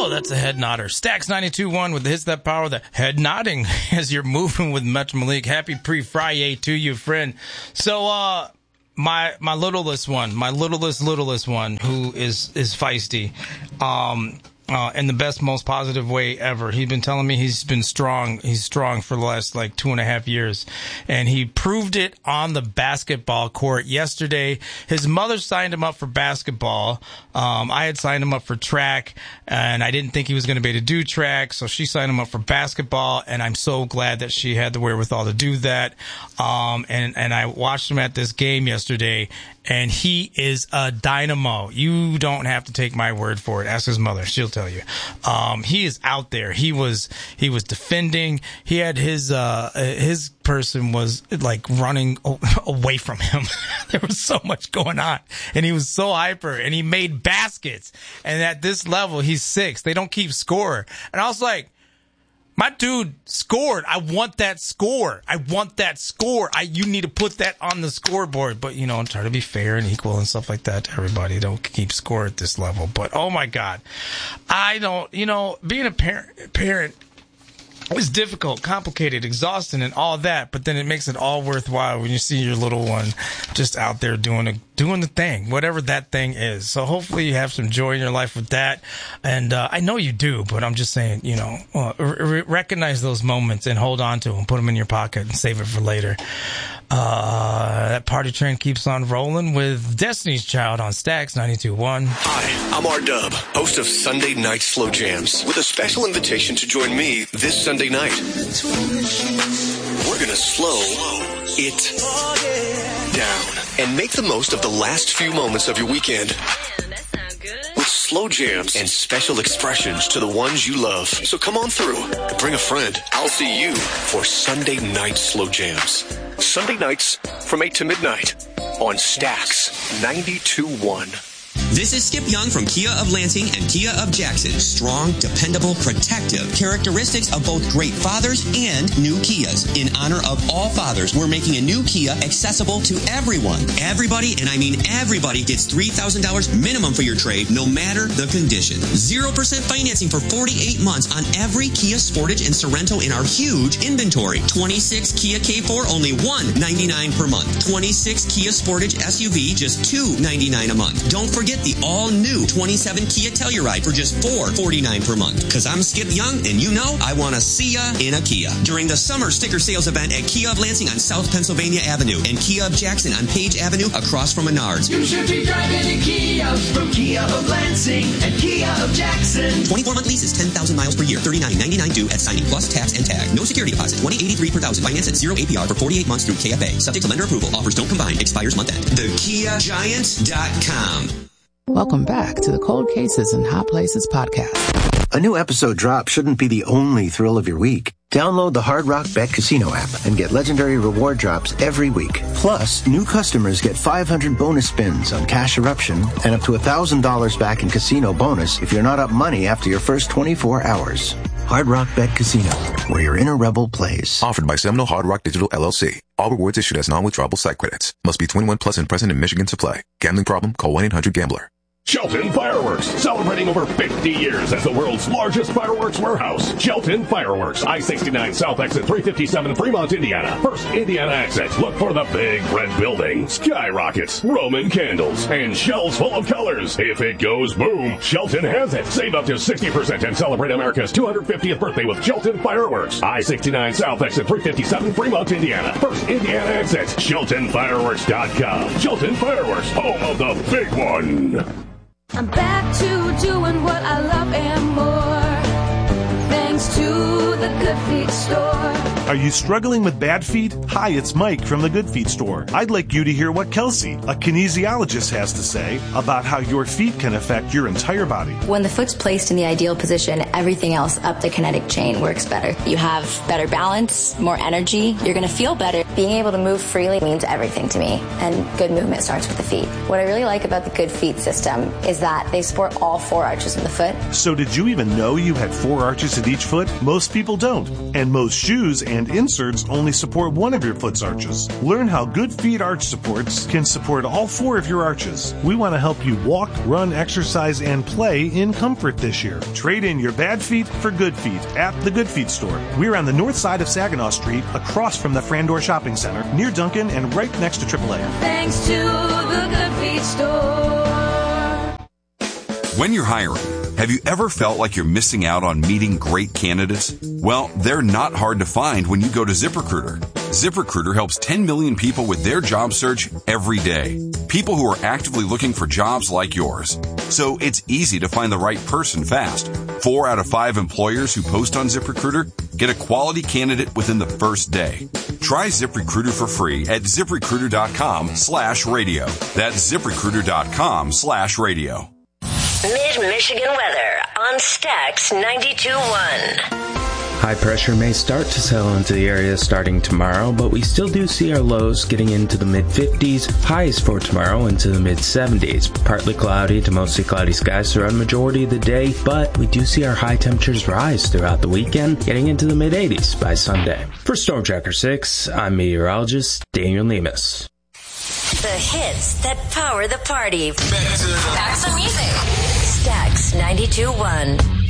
Oh, that's a head nodder. Stacks 92.1 with the hits that power, the head nodding as you're moving with Metro Malik. Happy pre-Friday to you, friend. So, my littlest one, who is feisty, in the best, most positive way ever. He's been telling me he's been strong. He's strong for the last 2.5 years. And he proved it on the basketball court yesterday. His mother signed him up for basketball. I had signed him up for track, and I didn't think he was going to be able to do track. So she signed him up for basketball, and I'm so glad that she had the wherewithal to do that. And I watched him at this game yesterday, and he is a dynamo. You don't have to take my word for it. Ask his mother. She'll tell you. He is out there. He was defending. He had his person was running away from him. There was so much going on, and he was so hyper, and he made baskets. And at this level, he's 6. They don't keep score. And I was like, my dude scored. I want that score. You need to put that on the scoreboard. But, try to be fair and equal and stuff like that to everybody. Don't keep score at this level. But, oh, my God. Being a parent is difficult, complicated, exhausting, and all that. But then it makes it all worthwhile when you see your little one just out there doing the thing, whatever that thing is. So hopefully you have some joy in your life with that. And I know you do, but I'm just saying, recognize those moments and hold on to them, put them in your pocket and save it for later. That party train keeps on rolling with Destiny's Child on Stacks 92.1. Hi, I'm R-Dub, host of Sunday Night Slow Jams, with a special invitation to join me this Sunday night. We're gonna slow it down and make the most of the last few moments of your weekend. With slow jams and special expressions to the ones you love. So come on through. Bring a friend. I'll see you for Sunday Night Slow Jams. Sunday nights from 8 to midnight on Stacks 92.1. This is Skip Young from Kia of Lansing and Kia of Jackson. Strong, dependable, protective. Characteristics of both great fathers and new Kias. In honor of all fathers, we're making a new Kia accessible to everyone. Everybody, and I mean everybody, gets $3,000 minimum for your trade, no matter the condition. 0% financing for 48 months on every Kia Sportage and Sorento in our huge inventory. 26 Kia K4, only $199 per month. 26 Kia Sportage SUV, just $299 a month. Don't forget the all-new 27 Kia Telluride for just $449 per month. Because I'm Skip Young, and I want to see ya in a Kia. During the summer sticker sales event at Kia of Lansing on South Pennsylvania Avenue and Kia of Jackson on Page Avenue across from Menards. You should be driving a Kia from Kia of Lansing and Kia of Jackson. 24-month lease is 10,000 miles per year. $39.99 due at signing plus tax and tag. No security deposit. $20.83 per thousand. Finance at 0 APR for 48 months through KFA. Subject to lender approval. Offers don't combine. Expires month end. TheKiaGiant.com. Welcome back to the Cold Cases and Hot Places podcast. A new episode drop shouldn't be the only thrill of your week. Download the Hard Rock Bet Casino app and get legendary reward drops every week. Plus, new customers get 500 bonus spins on Cash Eruption and up to $1,000 back in casino bonus if you're not up money after your first 24 hours. Hard Rock Bet Casino, where your inner rebel plays. Offered by Seminole Hard Rock Digital LLC. All rewards issued as non-withdrawable site credits. Must be 21 plus and present in Michigan to play. Gambling problem? Call 1-800-GAMBLER. Shelton Fireworks, celebrating over 50 years as the world's largest fireworks warehouse. Shelton Fireworks, I-69 South Exit 357, Fremont, Indiana. First Indiana exit. Look for the big red building, skyrockets, Roman candles, and shells full of colors. If it goes boom, Shelton has it. Save up to 60% and celebrate America's 250th birthday with Shelton Fireworks. I-69 South Exit 357, Fremont, Indiana. First Indiana exit. SheltonFireworks.com. Shelton Fireworks, home of the big one. I'm back to doing what I love and more, thanks to the Good Feet store. Are you struggling with bad feet? Hi, it's Mike from the Good Feet store. I'd like you to hear what Kelsey, a kinesiologist, has to say about how your feet can affect your entire body. When the foot's placed in the ideal position, everything else up the kinetic chain works better. You have better balance, more energy, you're going to feel better. Being able to move freely means everything to me, and good movement starts with the feet. What I really like about the Good Feet system is that they support all 4 arches in the foot. So did you even know you had 4 arches at each foot? Most people don't, and most shoes and inserts only support one of your foot's arches. Learn how Good Feet arch supports can support all 4 of your arches. We want to help you walk, run, exercise, and play in comfort this year. Trade in your bad feet for good feet at the Good Feet store. We're on the north side of Saginaw Street, across from the Frandor Shopping Center, near Duncan and right next to AAA. Thanks to the Good Feet store. When you're hiring, have you ever felt like you're missing out on meeting great candidates? Well, they're not hard to find when you go to ZipRecruiter. ZipRecruiter helps 10 million people with their job search every day. People who are actively looking for jobs like yours. So it's easy to find the right person fast. 4 out of 5 employers who post on ZipRecruiter get a quality candidate within the first day. Try ZipRecruiter for free at ZipRecruiter.com/radio. That's ZipRecruiter.com/radio. Mid-Michigan weather on Stax 92.1. High pressure may start to settle into the area starting tomorrow, but we still do see our lows getting into the mid-50s, highs for tomorrow into the mid-70s. Partly cloudy to mostly cloudy skies throughout the majority of the day, but we do see our high temperatures rise throughout the weekend, getting into the mid-80s by Sunday. For Storm Tracker 6, I'm meteorologist Daniel Nemus. The hits that power the party. Back to the music. Stax 92.1.